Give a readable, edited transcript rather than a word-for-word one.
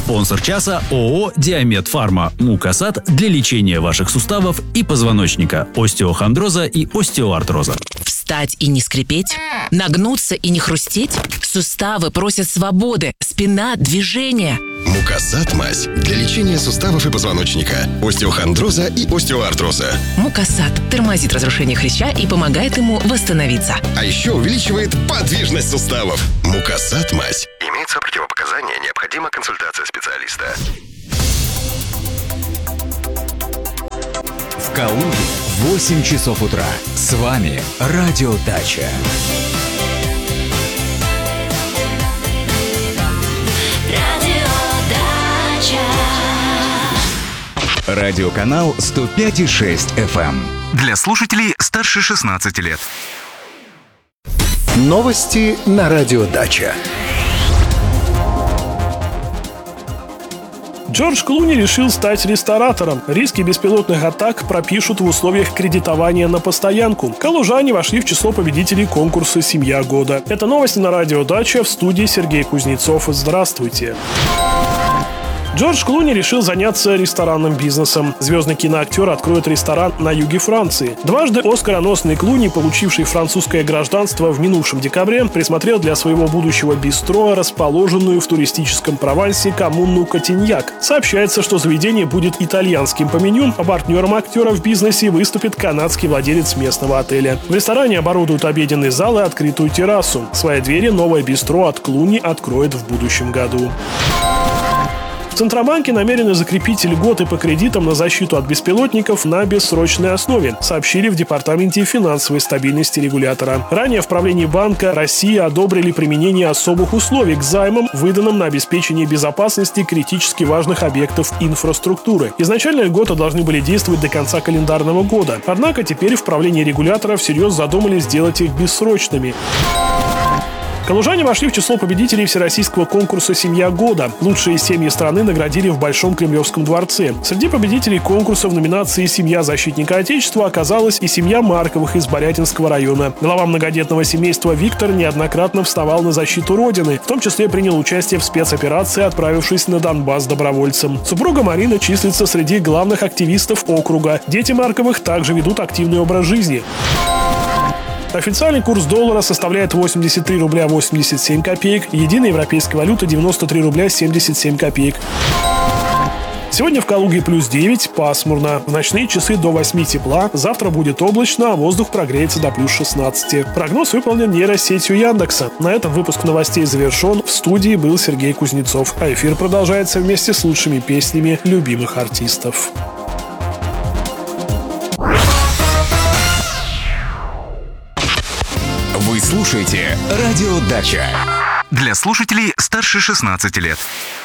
Спонсор часа – ООО «Диамед Фарма». Мукасат для лечения ваших суставов и позвоночника, остеохондроза и остеоартроза. Встать и не скрипеть? Нагнуться и не хрустеть? Суставы просят свободы, спина – движения. Мукасат мазь для лечения суставов и позвоночника, остеохондроза и остеоартроза. Мукасат тормозит разрушение хряща и помогает ему восстановиться. А еще увеличивает подвижность суставов. Мукасат мазь. Имеются противопоказания, необходима консультация специалиста. В Калуге 8 часов утра. С вами Радио Дача. Радиоканал 105,6 FM. Для слушателей старше 16 лет. Новости на Радио Дача. Джордж Клуни решил стать ресторатором. Риски беспилотных атак пропишут в условиях кредитования на постоянку. Калужане вошли в число победителей конкурса «Семья года». Это новости на Радио Дача, в студии Сергей Кузнецов. Здравствуйте. Джордж Клуни решил заняться ресторанным бизнесом. Звездный киноактер откроет ресторан на юге Франции. Дважды оскароносный Клуни, получивший французское гражданство в минувшем декабре, присмотрел для своего будущего бистро расположенную в туристическом Провансе коммуну Котиньяк. Сообщается, что заведение будет итальянским по меню, а партнером актера в бизнесе выступит канадский владелец местного отеля. В ресторане оборудуют обеденный зал и открытую террасу. Свои двери новое бистро от Клуни откроет в будущем году. В Центробанке намерены закрепить льготы по кредитам на защиту от беспилотников на бессрочной основе, сообщили в Департаменте финансовой стабильности регулятора. Ранее в правлении Банка России одобрили применение особых условий к займам, выданным на обеспечение безопасности критически важных объектов инфраструктуры. Изначально льготы должны были действовать до конца календарного года. Однако теперь в правлении регулятора всерьез задумались сделать их бессрочными. Калужане вошли в число победителей всероссийского конкурса «Семья года». Лучшие семьи страны наградили в Большом Кремлевском дворце. Среди победителей конкурса в номинации «Семья защитника Отечества» оказалась и семья Марковых из Борятинского района. Глава многодетного семейства Виктор неоднократно вставал на защиту Родины. В том числе принял участие в спецоперации, отправившись на Донбасс добровольцем. Супруга Марина числится среди главных активистов округа. Дети Марковых также ведут активный образ жизни. Официальный курс доллара составляет 83 рубля 87 копеек, единая европейская валюта 93 рубля 77 копеек. Сегодня в Калуге плюс 9, пасмурно. В ночные часы до 8 тепла. Завтра будет облачно, а воздух прогреется до плюс 16. Прогноз выполнен нейросетью Яндекса. На этом выпуск новостей завершен. В студии был Сергей Кузнецов. А эфир продолжается вместе с лучшими песнями любимых артистов. Вы слушаете Радио Дача. Для слушателей старше 16 лет.